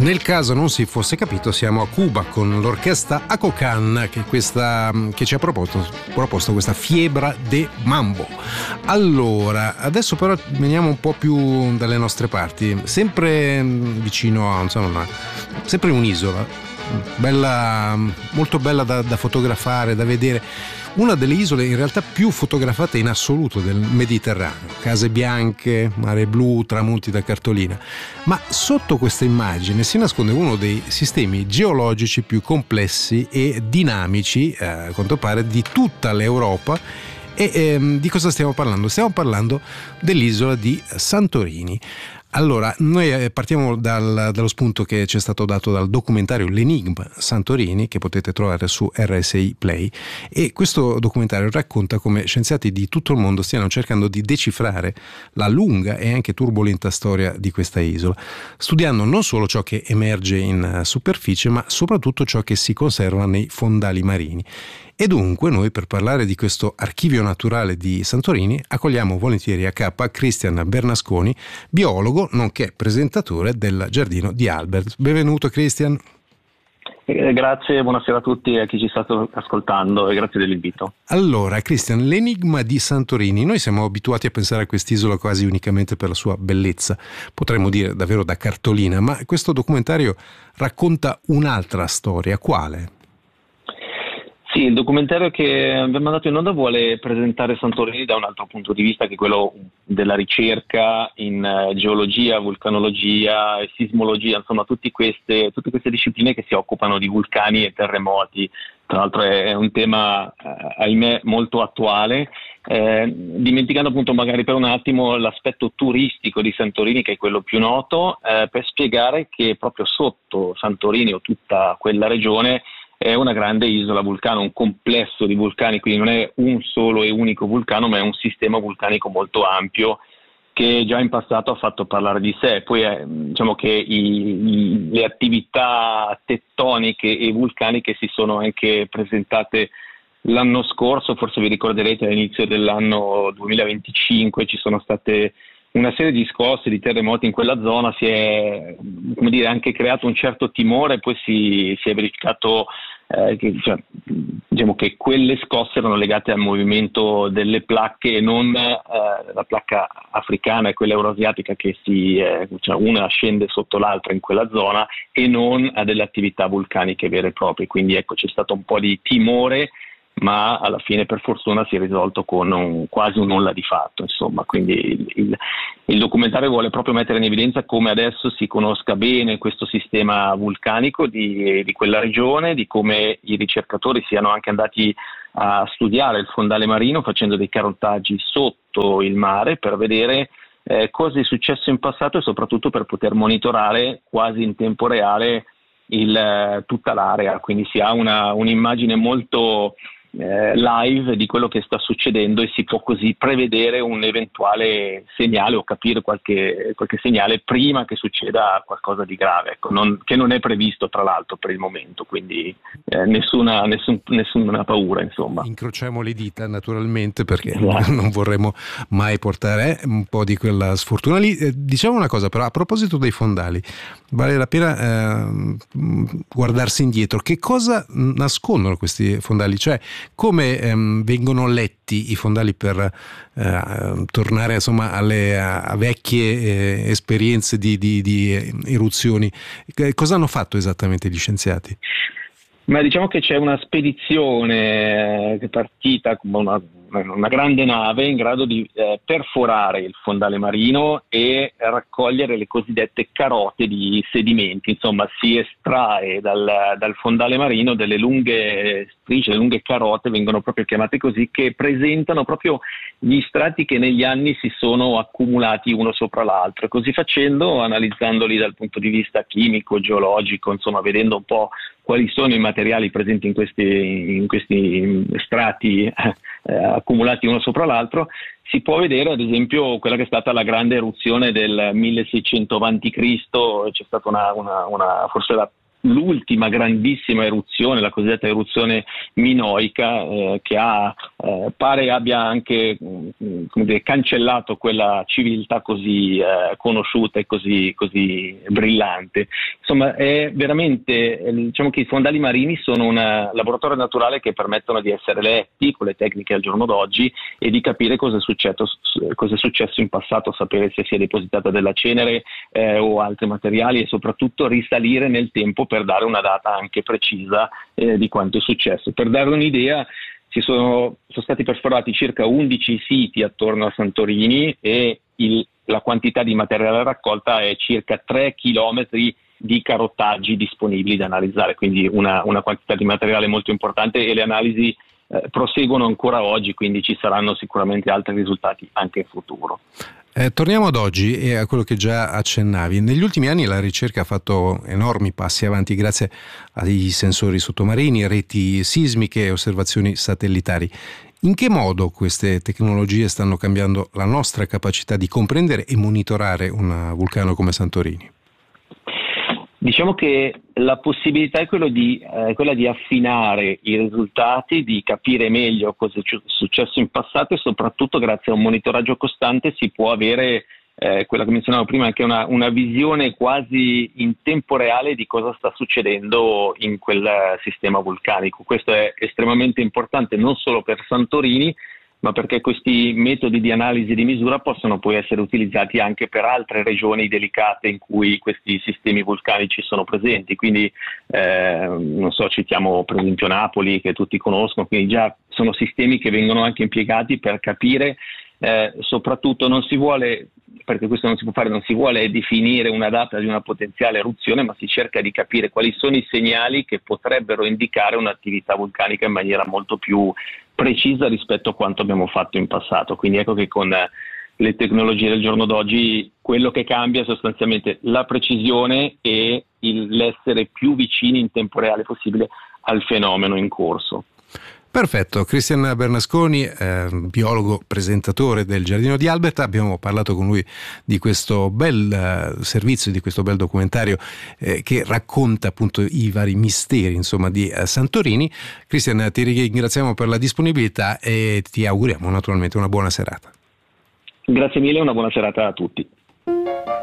Nel caso non si fosse capito, siamo a Cuba con l'orchestra Acocan che ci ha proposto questa Fiebra de Mambo. Allora, adesso però veniamo un po' più dalle nostre parti, sempre vicino a sempre un'isola bella, molto bella da fotografare, da vedere. Una delle isole in realtà più fotografate in assoluto del Mediterraneo, case bianche, mare blu, tramonti da cartolina. Ma sotto questa immagine si nasconde uno dei sistemi geologici più complessi e dinamici, a quanto pare, di tutta l'Europa. E di cosa stiamo parlando? Stiamo parlando dell'isola di Santorini. Allora, noi partiamo dallo spunto che ci è stato dato dal documentario L'Enigma Santorini, che potete trovare su RSI Play, e questo documentario racconta come scienziati di tutto il mondo stiano cercando di decifrare la lunga e anche turbolenta storia di questa isola, studiando non solo ciò che emerge in superficie, ma soprattutto ciò che si conserva nei fondali marini. E dunque noi, per parlare di questo archivio naturale di Santorini, accogliamo volentieri a capo Christian Bernasconi, biologo nonché presentatore del Giardino di Albert. Benvenuto Christian. Grazie, buonasera a tutti e a chi ci sta ascoltando e grazie dell'invito. Allora Christian, l'enigma di Santorini, noi siamo abituati a pensare a quest'isola quasi unicamente per la sua bellezza, potremmo dire davvero da cartolina, ma questo documentario racconta un'altra storia. Quale? Sì, il documentario che abbiamo mandato in onda vuole presentare Santorini da un altro punto di vista, che è quello della ricerca in geologia, vulcanologia e sismologia, insomma tutte queste discipline che si occupano di vulcani e terremoti. Tra l'altro è un tema, ahimè, molto attuale, dimenticando appunto magari per un attimo l'aspetto turistico di Santorini, che è quello più noto, per spiegare che proprio sotto Santorini o tutta quella regione è una grande isola vulcano, un complesso di vulcani, quindi non è un solo e unico vulcano, ma è un sistema vulcanico molto ampio che già in passato ha fatto parlare di sé. Poi diciamo che le attività tettoniche e vulcaniche si sono anche presentate l'anno scorso, forse vi ricorderete all'inizio dell'anno 2025 ci sono state una serie di scosse, di terremoti in quella zona, si è anche creato un certo timore, poi si è verificato che quelle scosse erano legate al movimento delle placche e non la placca africana e quella euroasiatica che una scende sotto l'altra in quella zona e non a delle attività vulcaniche vere e proprie. Quindi ecco, c'è stato un po' di timore, ma alla fine per fortuna si è risolto con quasi un nulla di fatto, insomma. Quindi il documentario vuole proprio mettere in evidenza come adesso si conosca bene questo sistema vulcanico di quella regione, di come i ricercatori siano anche andati a studiare il fondale marino facendo dei carotaggi sotto il mare per vedere cosa è successo in passato e soprattutto per poter monitorare quasi in tempo reale tutta l'area, quindi si ha un'immagine molto live di quello che sta succedendo e si può così prevedere un eventuale segnale o capire qualche segnale prima che succeda qualcosa di grave, ecco, che non è previsto tra l'altro per il momento, quindi nessuna paura, insomma. Incrociamo le dita naturalmente, perché non vorremmo mai portare un po' di quella sfortuna lì. Diciamo una cosa però, a proposito dei fondali, vale la pena guardarsi indietro. Che cosa nascondono questi fondali? Cioè, come vengono letti i fondali per tornare insomma a vecchie esperienze di eruzioni? Cosa hanno fatto esattamente gli scienziati? Ma diciamo che c'è una spedizione che è partita come una grande nave in grado di perforare il fondale marino e raccogliere le cosiddette carote di sedimenti. Insomma, si estrae dal fondale marino delle lunghe strisce, le lunghe carote, vengono proprio chiamate così, che presentano proprio gli strati che negli anni si sono accumulati uno sopra l'altro. Così facendo, analizzandoli dal punto di vista chimico, geologico, insomma, vedendo un po' quali sono i materiali presenti in questi strati accumulati uno sopra l'altro, si può vedere ad esempio quella che è stata la grande eruzione del 1600 a.C., c'è stata forse l'ultima grandissima eruzione, la cosiddetta eruzione minoica, che pare abbia anche cancellato quella civiltà così conosciuta e così brillante. Insomma, è veramente, diciamo che i fondali marini sono un laboratorio naturale che permettono di essere letti con le tecniche al giorno d'oggi e di capire cosa è successo in passato, sapere se si è depositata della cenere o altri materiali, e soprattutto risalire nel tempo per dare una data anche precisa di quanto è successo. Per dare un'idea, sono stati perforati circa 11 siti attorno a Santorini e la quantità di materiale raccolta è circa 3 chilometri di carottaggi disponibili da analizzare, quindi una quantità di materiale molto importante, e le analisi proseguono ancora oggi, quindi ci saranno sicuramente altri risultati anche in futuro. Torniamo ad oggi e a quello che già accennavi. Negli ultimi anni la ricerca ha fatto enormi passi avanti grazie ai sensori sottomarini, reti sismiche e osservazioni satellitari. In che modo queste tecnologie stanno cambiando la nostra capacità di comprendere e monitorare un vulcano come Santorini? Diciamo che la possibilità è quella di affinare i risultati, di capire meglio cosa è successo in passato, e soprattutto grazie a un monitoraggio costante si può avere quella che menzionavo prima, anche una visione quasi in tempo reale di cosa sta succedendo in quel sistema vulcanico. Questo è estremamente importante non solo per Santorini, ma perché questi metodi di analisi e di misura possono poi essere utilizzati anche per altre regioni delicate in cui questi sistemi vulcanici sono presenti. Quindi, non so, citiamo per esempio Napoli, che tutti conoscono, quindi già sono sistemi che vengono anche impiegati per capire, soprattutto non si vuole, perché questo non si può fare, non si vuole definire una data di una potenziale eruzione, ma si cerca di capire quali sono i segnali che potrebbero indicare un'attività vulcanica in maniera molto più precisa rispetto a quanto abbiamo fatto in passato. Quindi ecco che con le tecnologie del giorno d'oggi quello che cambia è sostanzialmente la precisione e l'essere più vicini in tempo reale possibile al fenomeno in corso. Perfetto, Cristian Bernasconi, biologo, presentatore del Giardino di Albert. Abbiamo parlato con lui di questo bel servizio, di questo bel documentario che racconta appunto i vari misteri, insomma, di Santorini. Cristian, ti ringraziamo per la disponibilità e ti auguriamo naturalmente una buona serata. Grazie mille e una buona serata a tutti.